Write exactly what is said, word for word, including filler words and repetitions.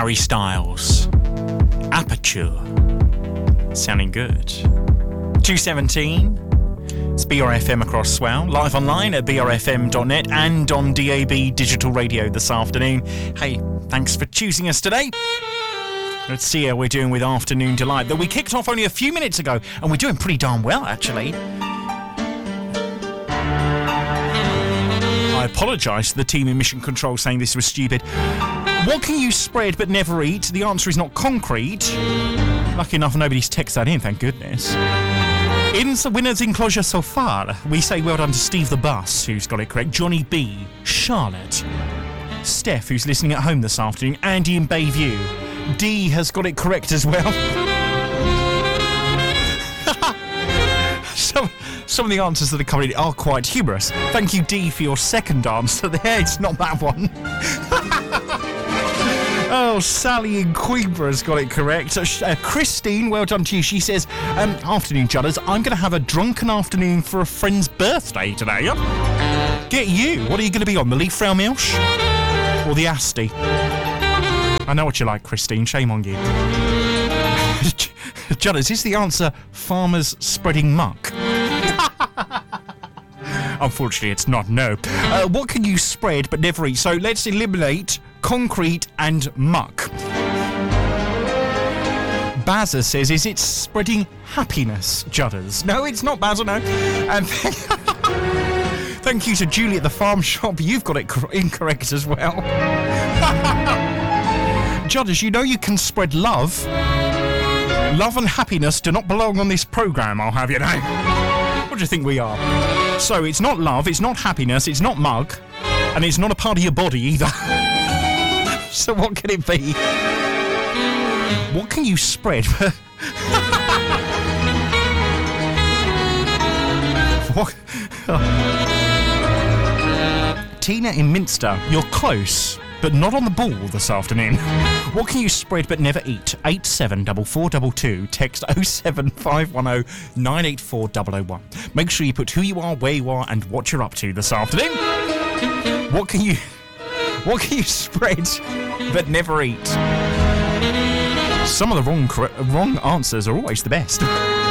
Harry Styles. Aperture. Sounding good. two seventeen. It's B R F M across Swell. Live online at b r f m dot net and on D A B digital radio this afternoon. Hey, thanks for choosing us today. Let's see how we're doing with Afternoon Delight that we kicked off only a few minutes ago, and we're doing pretty darn well, actually. I apologise to the team in Mission Control saying this was stupid. What can you spread but never eat? The answer is not concrete. Lucky enough, nobody's texted that in, thank goodness. In the winner's enclosure so far, we say well done to Steve the Bus, who's got it correct, Johnny B, Charlotte, Steph, who's listening at home this afternoon, Andy in Bayview. D has got it correct as well. some, some of the answers that are coming in are quite humorous. Thank you, D, for your second answer there. It's not that one. Oh, Sally in Queenborough has got it correct. Uh, Christine, well done to you. She says, um, afternoon, Judders. I'm going to have a drunken afternoon for a friend's birthday today. Yep. Get you. What are you going to be on, the Liefraumilch or the Asti? I know what you like, Christine. Shame on you. Judders, is the answer farmers spreading muck? Unfortunately, it's not, no. Uh, what can you spread but never eat? So let's eliminate concrete and muck. Bazza says, is it spreading happiness, Judders? No, it's not, Bazza, no. And thank you to Julie at the farm shop. You've got it cor- incorrect as well. Judders, you know you can spread love. Love and happiness do not belong on this programme, I'll have you know. What do you think we are? So it's not love, it's not happiness, it's not mug, and it's not a part of your body either. So what can it be? What can you spread? What? Tina in Minster, you're close, but not on the ball this afternoon. What can you spread but never eat? eight seven four four two two. Text oh seven five one oh nine eight four zero zero one. Make sure you put who you are, where you are, and what you're up to this afternoon. What can you... What can you spread but never eat? Some of the wrong, wrong answers are always the best.